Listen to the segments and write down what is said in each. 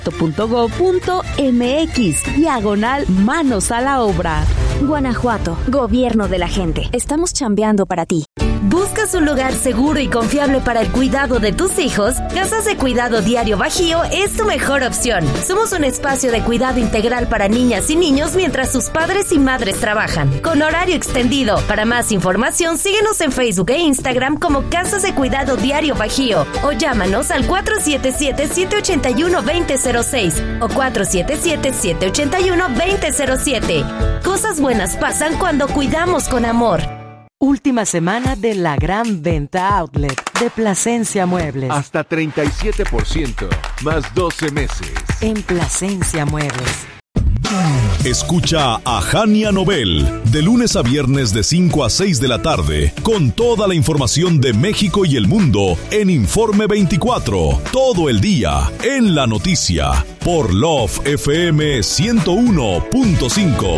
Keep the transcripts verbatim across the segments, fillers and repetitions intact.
punto gob punto mx, diagonal manos a la obra. Guanajuato, gobierno de la gente. Estamos chambeando para ti. ¿Buscas un lugar seguro y confiable para el cuidado de tus hijos? Casas de Cuidado Diario Bajío es tu mejor opción. Somos un espacio de cuidado integral para niñas y niños mientras sus padres y madres trabajan, con horario extendido. Para más información, síguenos en Facebook e Instagram como Casas de Cuidado Diario Bajío o llámanos al cuatro siete siete, siete ocho uno, dos cero cero seis o cuatro siete siete, siete ocho uno, dos cero cero siete. Cosas buenas pasan cuando cuidamos con amor. Última semana de la gran venta outlet de Plasencia Muebles. Hasta treinta y siete por ciento, más doce meses. En Plasencia Muebles. Escucha a Jania Nobel de lunes a viernes de cinco a seis de la tarde con toda la información de México y el mundo en Informe veinticuatro, todo el día en la noticia por Love F M ciento uno punto cinco.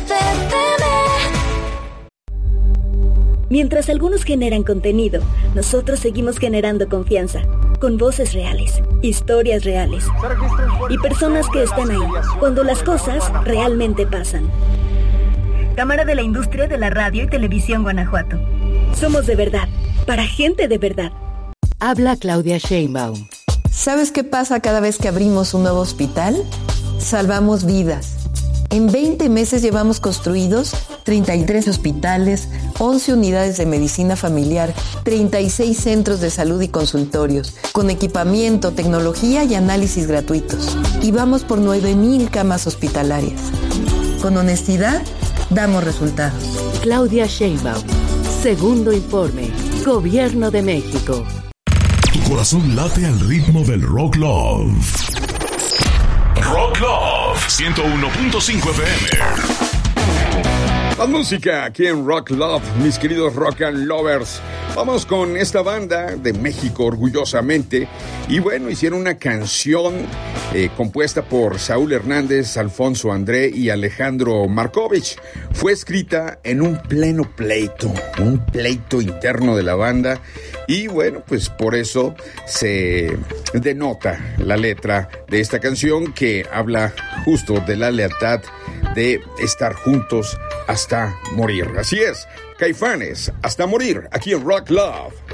Mientras algunos generan contenido, nosotros seguimos generando confianza, con voces reales, historias reales y personas que están ahí cuando las cosas realmente pasan. Cámara de la Industria de la Radio y Televisión Guanajuato. Somos de verdad, para gente de verdad. Habla Claudia Sheinbaum. ¿Sabes qué pasa cada vez que abrimos un nuevo hospital? Salvamos vidas. En veinte meses llevamos construidos treinta y tres hospitales, once unidades de medicina familiar, treinta y seis centros de salud y consultorios, con equipamiento, tecnología y análisis gratuitos. Y vamos por nueve mil camas hospitalarias. Con honestidad, damos resultados. Claudia Sheinbaum. Segundo informe. Gobierno de México. Tu corazón late al ritmo del Rock Love. Rock Love ciento uno punto cinco F M. La música aquí en Rock Love, mis queridos rock and lovers. Vamos con esta banda de México, orgullosamente. Y bueno, hicieron una canción eh, compuesta por Saúl Hernández, Alfonso André y Alejandro Markovich. Fue escrita en un pleno pleito, un pleito interno de la banda. Y bueno, pues por eso se denota la letra de esta canción que habla justo de la lealtad de estar juntos hasta morir. Así es, Caifanes, hasta morir, aquí en Rock Love.